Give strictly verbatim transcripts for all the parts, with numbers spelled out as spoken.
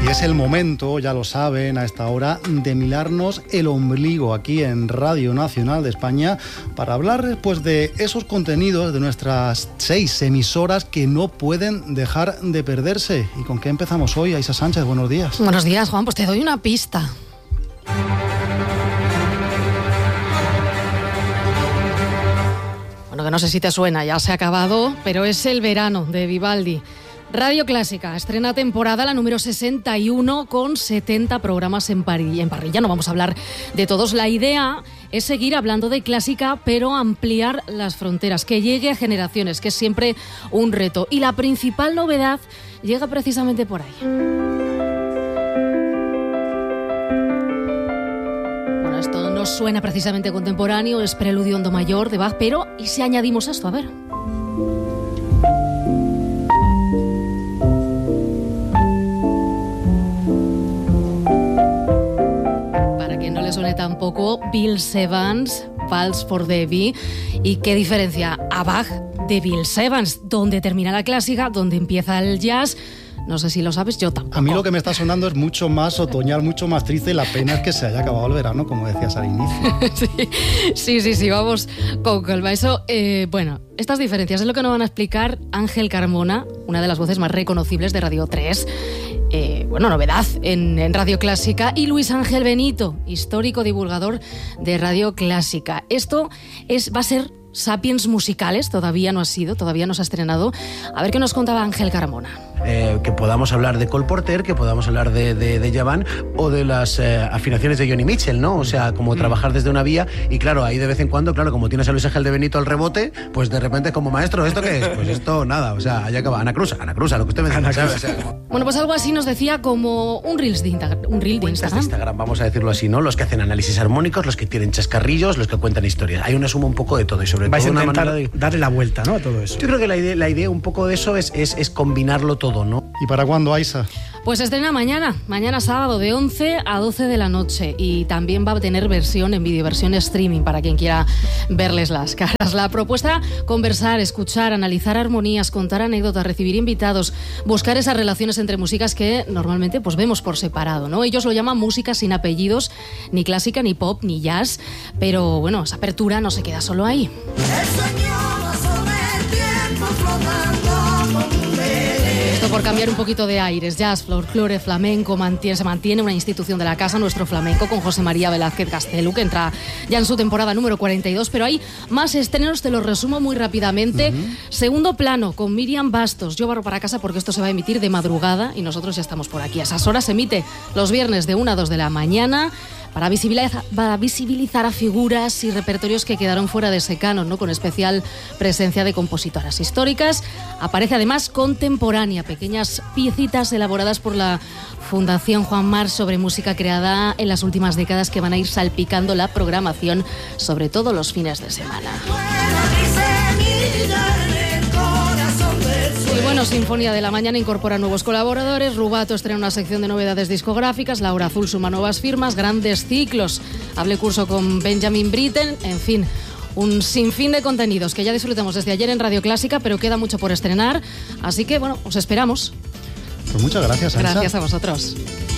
Y es el momento, ya lo saben, a esta hora, de mirarnos el ombligo aquí en Radio Nacional de España para hablar pues, de esos contenidos de nuestras seis emisoras que no pueden dejar de perderse. ¿Y con qué empezamos hoy? Aisa Sánchez, buenos días. Buenos días, Juan. Pues te doy una pista. Bueno, que no sé si te suena, ya se ha acabado, pero es el verano de Vivaldi. Radio Clásica estrena temporada la número sesenta y uno con setenta programas en, pari- en parrilla. No vamos a hablar de todos. La idea es seguir hablando de clásica, pero ampliar las fronteras, que llegue a generaciones, que es siempre un reto. Y la principal novedad llega precisamente por ahí. Bueno, esto no suena precisamente contemporáneo, es Preludio en do mayor de Bach, pero ¿y si añadimos esto? A ver... suene tampoco, Bill Evans, Vals for Debbie. ¿Y qué diferencia a Bach de Bill Evans? ¿Dónde termina la clásica? ¿Dónde empieza el jazz? No sé si lo sabes, yo tampoco. A mí lo que me está sonando es mucho más otoñal, mucho más triste. La pena es que se haya acabado el verano, como decías al inicio. sí, sí, sí, sí, vamos con calma. Eso, eh, bueno, estas diferencias es lo que nos van a explicar Ángel Carmona, una de las voces más reconocibles de Radio tres. Eh, bueno, novedad en, en Radio Clásica, y Luis Ángel Benito, histórico divulgador de Radio Clásica. Esto es, va a ser Sapiens musicales, todavía no ha sido, todavía no se ha estrenado. A ver qué nos contaba Ángel Carmona. Eh, que podamos hablar de Cole Porter, que podamos hablar de, de, de Javan o de las eh, afinaciones de Johnny Mitchell, ¿no? O sea, como mm. trabajar desde una vía y claro, ahí de vez en cuando, claro, como tienes a Luis Ángel de Benito al rebote, pues de repente como maestro, ¿esto qué es? Pues esto nada, o sea, allá acaba. Ana Cruz, Ana Cruz, a lo que usted me dice. O sea, bueno, pues algo así nos decía como un Reels de Instagram. Un Reel de Instagram. de Instagram, vamos a decirlo así, ¿no? Los que hacen análisis armónicos, los que tienen chascarrillos, los que cuentan historias. Hay una suma un poco de todo y sobre Vais todo a intentar una manera de... darle la vuelta, ¿no? A todo eso. Yo creo que la idea, la idea un poco de eso es, es, es combinarlo todo, ¿no? ¿Y para cuándo, Aisa? Pues estrena mañana, mañana sábado de once a doce de la noche, y también va a tener versión en vídeo, versión streaming para quien quiera verles las caras. La propuesta: conversar, escuchar, analizar armonías, contar anécdotas, recibir invitados, buscar esas relaciones entre músicas que normalmente pues vemos por separado, ¿no? Ellos lo llaman música sin apellidos, ni clásica, ni pop, ni jazz, pero bueno, esa apertura no se queda solo ahí. Esto por cambiar un poquito de aires. Jazz, folclore, flamenco, mantiene, se mantiene una institución de la casa, Nuestro Flamenco, con José María Velázquez Castelu, que entra ya en su temporada número cuarenta y dos, pero hay más estrenos, te los resumo muy rápidamente. Uh-huh. Segundo Plano, con Miriam Bastos. Yo barro para casa porque esto se va a emitir de madrugada y nosotros ya estamos por aquí. A esas horas se emite los viernes de una a dos de la mañana. Para visibilizar, para visibilizar a figuras y repertorios que quedaron fuera de ese canon, ¿no? Con especial presencia de compositoras históricas. Aparece además Contemporánea, pequeñas piecitas elaboradas por la Fundación Juan Mar sobre música creada en las últimas décadas, que van a ir salpicando la programación, sobre todo los fines de semana. Y bueno, Sinfonía de la Mañana incorpora nuevos colaboradores. Rubato estrena una sección de novedades discográficas. Laura Azul suma nuevas firmas. Grandes ciclos. Hable curso con Benjamin Britten. En fin, un sinfín de contenidos que ya disfrutamos desde ayer en Radio Clásica, pero queda mucho por estrenar. Así que, bueno, os esperamos. Pues muchas gracias, Aisa. Gracias a vosotros.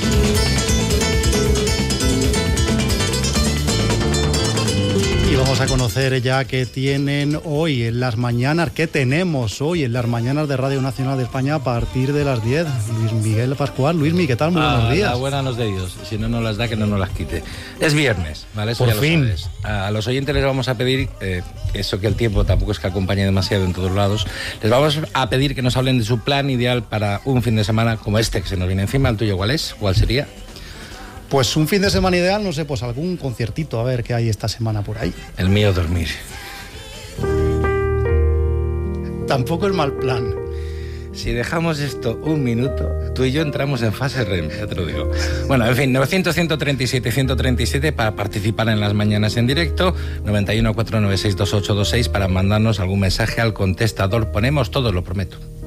Y vamos a conocer ya qué tienen hoy en las mañanas, qué tenemos hoy en las mañanas de Radio Nacional de España a partir de las diez. Luis Miguel Pascual. Luismi, ¿qué tal? Muy ah, buenos días. La buena nos de Dios. Si no nos las da, que no nos las quite. Es viernes, ¿vale? Eso Por ya fin. Lo sabes. A los oyentes les vamos a pedir, eh, eso que el tiempo tampoco es que acompañe demasiado en todos lados, les vamos a pedir que nos hablen de su plan ideal para un fin de semana como este que se nos viene encima. ¿El tuyo cuál es? ¿Cuál sería? Pues un fin de semana ideal, no sé, pues algún conciertito, a ver qué hay esta semana por ahí. El mío, dormir. Tampoco es mal plan. Si dejamos esto un minuto, tú y yo entramos en fase R E M, ya te lo digo. Bueno, en fin, novecientos, ciento treinta y siete, ciento treinta y siete para participar en las mañanas en directo, noventa y uno, cuatrocientos noventa y seis, veintiocho veintiséis para mandarnos algún mensaje al contestador. Ponemos todo, lo prometo.